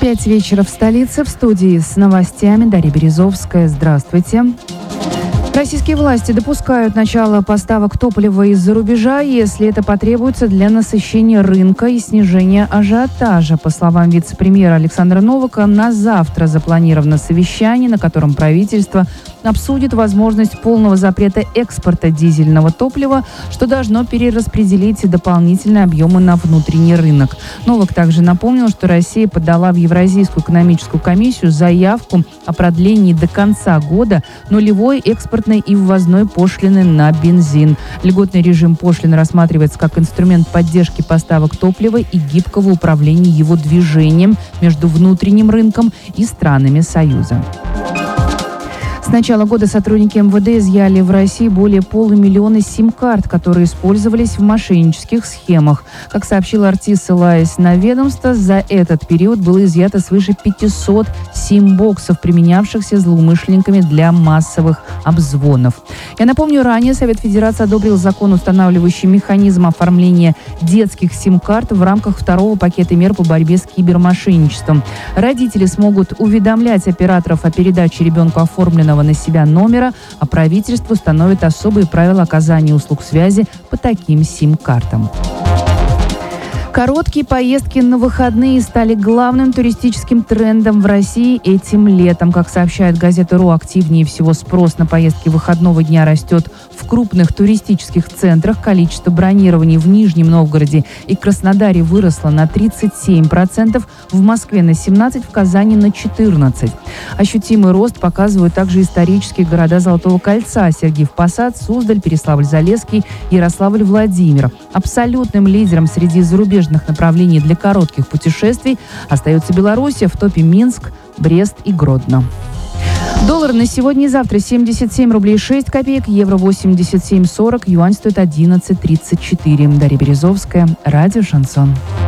5 вечера в столице. В студии с новостями Дарья Березовская. Здравствуйте. Российские власти допускают начало поставок топлива из-за рубежа, если это потребуется для насыщения рынка и снижения ажиотажа. По словам вице-премьера Александра Новака, на завтра запланировано совещание, на котором правительство обсудит возможность полного запрета экспорта дизельного топлива, что должно перераспределить дополнительные объемы на внутренний рынок. Новак также напомнил, что Россия подала в Евразийскую экономическую комиссию заявку о продлении до конца года нулевой экспортной и ввозной пошлины на бензин. Льготный режим пошлины рассматривается как инструмент поддержки поставок топлива и гибкого управления его движением между внутренним рынком и странами Союза. С начала года сотрудники МВД изъяли в России более 500 000 сим-карт, которые использовались в мошеннических схемах. Как сообщил артист, ссылаясь на ведомство, за этот период было изъято свыше 500 сим-боксов, применявшихся злоумышленниками для массовых обзвонов. Я напомню, ранее Совет Федерации одобрил закон, устанавливающий механизм оформления детских сим-карт в рамках второго пакета мер по борьбе с кибермошенничеством. Родители смогут уведомлять операторов о передаче ребенку оформленного на себя номера, а правительство установит особые правила оказания услуг связи по таким сим-картам. Короткие поездки на выходные стали главным туристическим трендом в России этим летом. Как сообщает газета «РУ», активнее всего спрос на поездки выходного дня растет в крупных туристических центрах. Количество бронирований в Нижнем Новгороде и Краснодаре выросло на 37%, в Москве на 17%, в Казани на 14%. Ощутимый рост показывают также исторические города Золотого кольца: Сергиев Посад, Суздаль, Переславль-Залесский, Ярославль-Владимир. Абсолютным лидером среди зарубежных направлений для коротких путешествий остается Белоруссия, в топе Минск, Брест и Гродно. Доллар на сегодня и завтра 77 рублей 6 копеек, евро 87,40, юань стоит 11,34. Дарья Березовская, радио «Шансон».